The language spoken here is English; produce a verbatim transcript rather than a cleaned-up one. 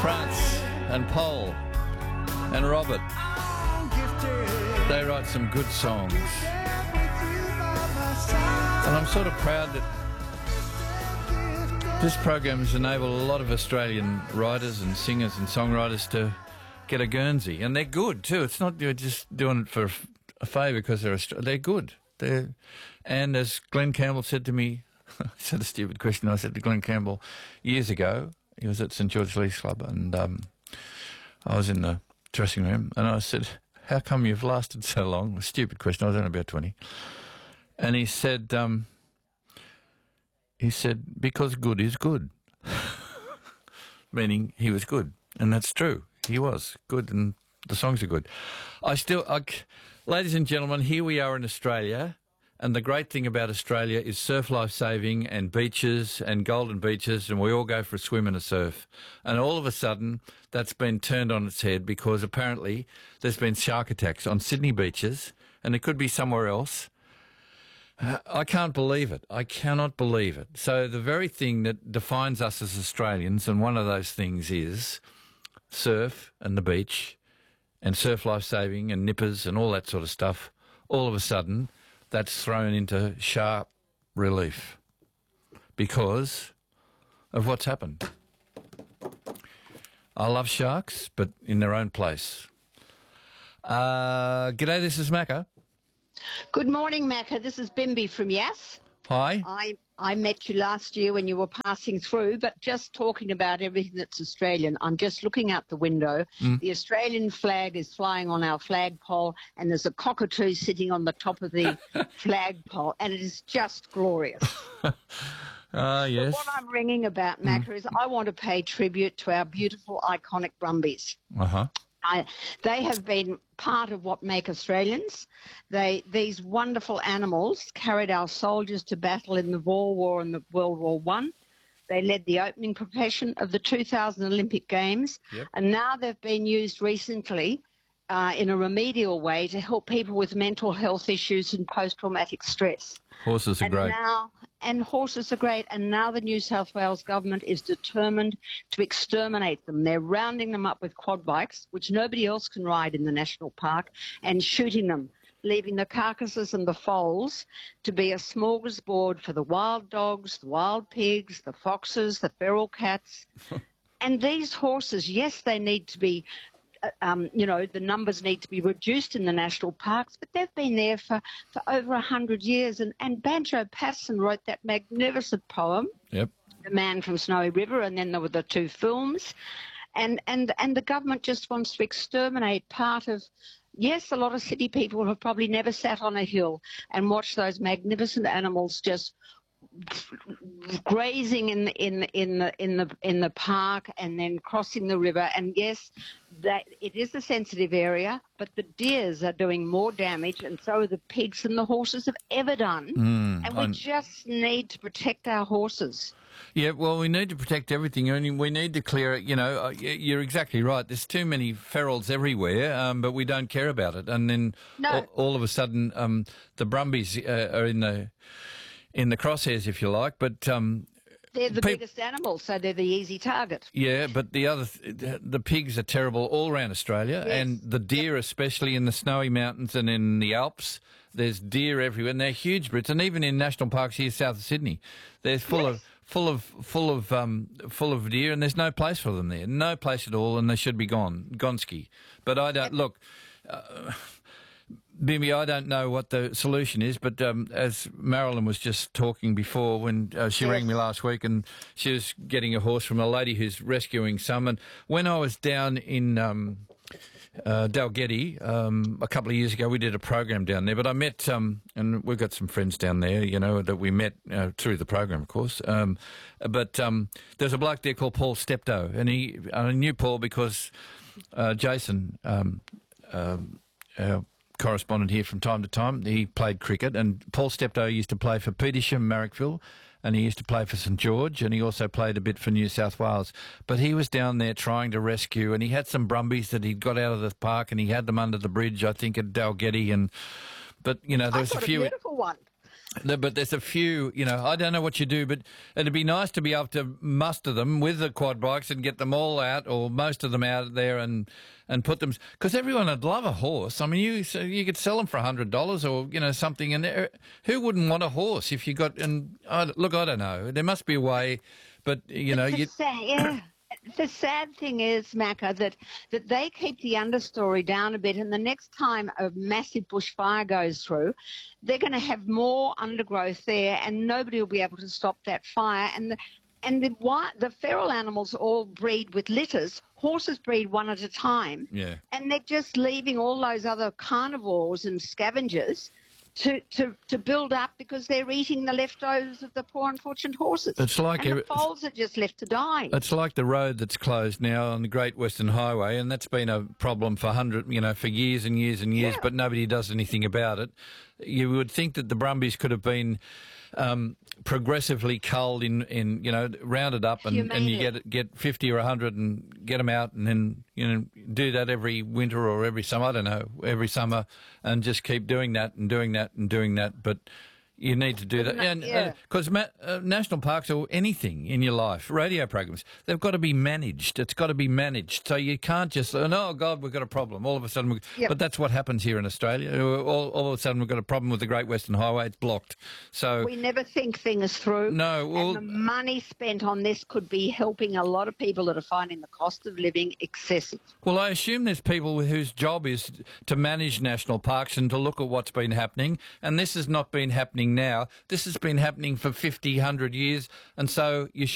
France and Paul and Robert. They write some good songs. And I'm sort of proud that this program has enabled a lot of Australian writers and singers and songwriters to get a Guernsey. And they're good too. It's not you're just doing it for a favour because they're Austra- they're good. They're, and as Glenn Campbell said to me, I said a stupid question I said to Glenn Campbell years ago. He was at St George Leys Club and um, I was in the dressing room and I said, how come you've lasted so long? A stupid question. I was only about twenty. And he said, um, he said, because good is good. Meaning he was good. And that's true. He was good and the songs are good. I still, I, ladies and gentlemen, here we are in Australia. And the great thing about Australia is surf life saving and beaches and golden beaches, and we all go for a swim and a surf. And all of a sudden, that's been turned on its head because apparently there's been shark attacks on Sydney beaches, and it could be somewhere else. Uh, I can't believe it. I cannot believe it. So the very thing that defines us as Australians, and one of those things is surf and the beach and surf life saving and nippers and all that sort of stuff, all of a sudden that's thrown into sharp relief because of what's happened. I love sharks, but in their own place. Uh, g'day, this is Macca. Good morning, Macca. This is Bimby from Yass. Hi. I, I met you last year when you were passing through, but just talking about everything that's Australian. I'm just looking out the window. Mm. The Australian flag is flying on our flagpole, and there's a cockatoo sitting on the top of the flagpole, and it is just glorious. Ah, uh, yes. But what I'm ringing about, Macca, mm. is I want to pay tribute to our beautiful, iconic Brumbies. Uh-huh. I, they have been part of what make Australians. They, these wonderful animals carried our soldiers to battle in the Boer War and the World War One. They led the opening profession of the two thousand Olympic Games, yep. And now they've been used recently uh, in a remedial way to help people with mental health issues and post-traumatic stress. Horses are and great. Now, and horses are great, and now the New South Wales government is determined to exterminate them. They're rounding them up with quad bikes, which nobody else can ride in the national park, and shooting them, leaving the carcasses and the foals to be a smorgasbord for the wild dogs, the wild pigs, the foxes, the feral cats. And these horses, yes, they need to be Um, you know, the numbers need to be reduced in the national parks, but they've been there for, for over a hundred years. And, and Banjo Paterson wrote that magnificent poem, yep. The Man from Snowy River, and then there were the two films. And, and, and the government just wants to exterminate part of, yes, a lot of city people have probably never sat on a hill and watched those magnificent animals just grazing in the, in the, in the in the in the park and then crossing the river. And yes, that it is a sensitive area, but the deers are doing more damage, and so are the pigs and the horses have ever done. Mm, and we I'm... just need to protect our horses. Yeah, well, we need to protect everything, and we need to clear it. You know, you're exactly right. There's too many ferals everywhere, um, but we don't care about it. And then no. all, all of a sudden, um, the Brumbies uh, are in the in the crosshairs, if you like. But um, they're the pe- biggest animals, so they're the easy target. Yeah, but the other th- the pigs are terrible all around Australia, yes. and the deer, especially in the snowy mountains and in the Alps. There's deer everywhere, and they're huge, Brits, and even in national parks here south of Sydney, they're full yes. of full of full of um, full of deer, and there's no place for them there, no place at all, and they should be gone, gonski. But I don't look, uh, Bimby. I don't know what the solution is, but um, as Marilyn was just talking before, when uh, she yes. rang me last week, and she was getting a horse from a lady who's rescuing some, and when I was down in Um, Uh, Dalgety, um, a couple of years ago, we did a program down there, but I met, um, and we've got some friends down there, you know, that we met uh, through the program, of course. Um, but um, there's a bloke there called Paul Steptoe, and he, I knew Paul because uh, Jason, um, um, our correspondent here from time to time, he played cricket, and Paul Steptoe used to play for Petersham, Marrickville, and he used to play for St George, and he also played a bit for New South Wales. But he was down there trying to rescue, and he had some Brumbies that he'd got out of the park, and he had them under the bridge, I think, at Dalgety. And but you know, there was I a few. A beautiful one. The- But there's a few, you know, I don't know what you do, but it'd be nice to be able to muster them with the quad bikes and get them all out, or most of them out there, and and put them, because everyone would love a horse. I mean, you so you could sell them for a hundred dollars or you know something, and uh, who wouldn't want a horse if you got? And I, look, I don't know. There must be a way, but you know, It's you. a sad, yeah. The sad thing is, Macca, that, that they keep the understory down a bit, and the next time a massive bushfire goes through, they're going to have more undergrowth there, and nobody will be able to stop that fire. And the, and the, wi- the feral animals all breed with litters. Horses breed one at a time, Yeah. and they're just leaving all those other carnivores and scavengers to, to, to build up because they're eating the leftovers of the poor unfortunate horses. It's like and every- the foals are just left to die. It's like the road that's closed now on the Great Western Highway, and that's been a problem for hundred, you know, for years and years and years. Yeah. But nobody does anything about it. You would think that the Brumbies could have been um, progressively culled in, in, you know, rounded up, and, and you Humanely. get get fifty or a hundred and get them out, and then you know do that every winter or every summer. I don't know, every summer, and just keep doing that and doing that and doing that. But you need to do that, But no- and yeah. because ma- uh, national parks or anything in your life, radio programs, they've got to be managed. It's got to be managed. So you can't just, oh, God, we've got a problem. All of a sudden, we, Yep. but that's what happens here in Australia. All, all of a sudden, we've got a problem with the Great Western Highway. It's blocked. So We never think things through. no, well, and the money spent on this could be helping a lot of people that are finding the cost of living excessive. well, I assume there's people whose job is to manage national parks and to look at what's been happening. And this has not been happening now. This has been happening for fifty, one hundred years. And so you should.